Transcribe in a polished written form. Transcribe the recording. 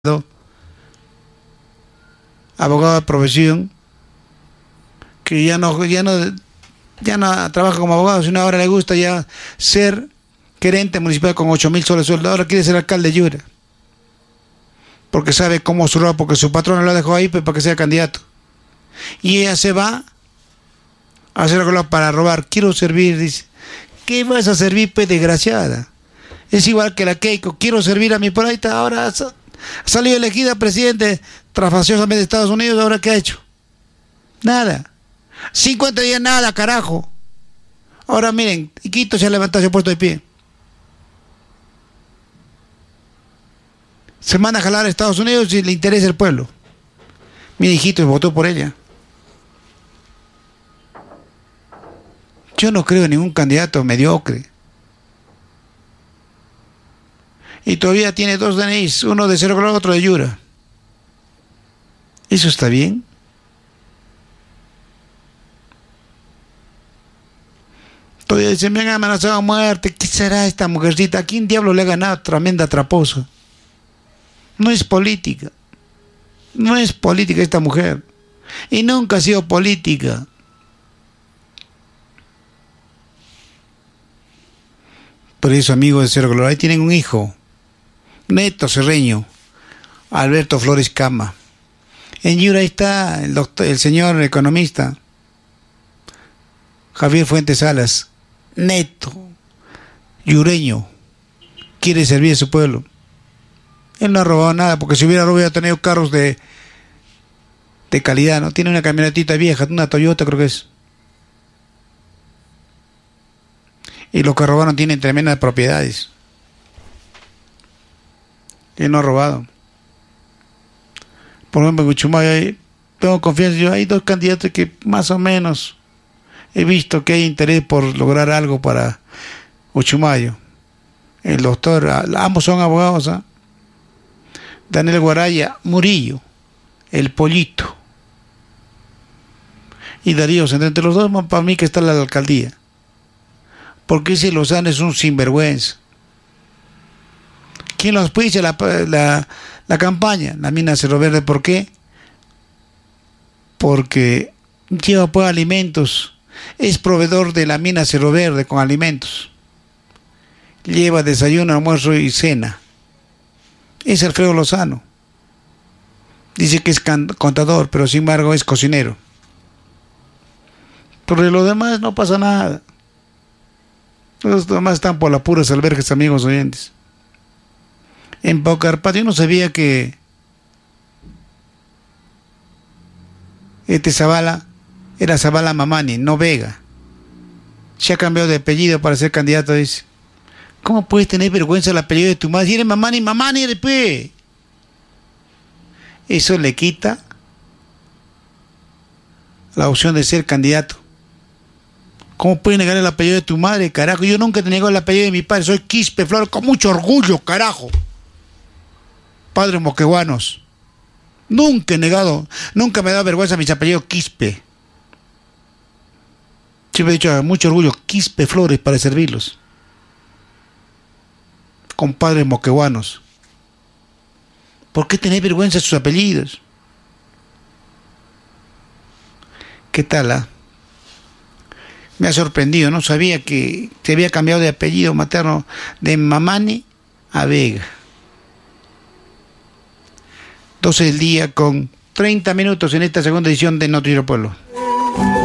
abogado de profesión, que ya no trabaja como abogado, sino ahora le gusta ya ser gerente municipal con 8.000 soles de sueldo. Ahora quiere ser alcalde de Yura, porque sabe cómo su robo, porque su patrón lo dejó ahí pues, para que sea candidato. Y ella se va a hacer algo para robar. Quiero servir, dice. ¿Qué vas a servir, pues, desgraciada? Es igual que la Keiko. Quiero servir a mi por ahí está. Ahora ha salido elegida presidente trasfaciosamente de Estados Unidos. ¿Ahora qué ha hecho? Nada. 50 días nada, carajo. Ahora miren, Iquito se ha levantado, se ha puesto de pie. Se manda a jalar a Estados Unidos si le interesa el pueblo. Mi hijito votó por ella. Yo no creo en ningún candidato mediocre. Y todavía tiene 2 DNIs, uno de Cerro Colorado, otro de Yura. ¿Eso está bien? Todavía dicen, me han amenazado a muerte. ¿Qué será esta mujercita? ¿A quién diablo le ha ganado? Tremenda traposa. No es política. No es política esta mujer. Y nunca ha sido política. Por eso, amigos de Cerro Colorado, ahí tienen un hijo, Neto Cerreño, Alberto Flores Cama. En Yura está el señor economista, Javier Fuentes Salas, neto, yureño, quiere servir a su pueblo. Él no ha robado nada, porque si hubiera robado hubiera tenido carros de calidad, ¿no? Tiene una camionetita vieja, una Toyota creo que es. Y los que robaron tienen tremendas propiedades. Él no ha robado. Por ejemplo, en Uchumayo tengo confianza. Yo hay 2 candidatos que más o menos he visto que hay interés por lograr algo para Uchumayo. El doctor, ambos son abogados, ¿eh? Daniel Guaraya Murillo, el Pollito. Y Darío Centeno. Entre los dos, para mí que está la alcaldía. Porque ese Lozano es un sinvergüenza. ¿Quién los auspicia la campaña? La mina Cerro Verde. ¿Por qué? Porque lleva pues alimentos. Es proveedor de la mina Cerro Verde con alimentos. Lleva desayuno, almuerzo y cena. Es Alfredo Lozano. Dice que es contador, pero sin embargo es cocinero. Por lo demás no pasa nada. Los demás están por las puras albergues, amigos oyentes. En Paucarpata yo no sabía que Zavala era Zavala Mamani, no Vega. Se ha cambiado de apellido para ser candidato, dice. ¿Cómo puedes tener vergüenza del apellido de tu madre? Si eres Mamani, Mamani eres pe. Eso le quita la opción de ser candidato. ¿Cómo puedes negar el apellido de tu madre, carajo? Yo nunca te niego el apellido de mi padre. Soy Quispe Flores, con mucho orgullo, carajo. Padres moqueguanos. Nunca he negado, nunca me da vergüenza mis apellidos Quispe. Siempre he dicho, mucho orgullo, Quispe Flores para servirlos. Con padres moqueguanos. ¿Por qué tener vergüenza de sus apellidos? ¿Qué tal, ah? Me ha sorprendido, no sabía que se había cambiado de apellido materno de Mamani a Vega. 12 del día con 30 minutos en esta segunda edición de Noticiero Pueblo.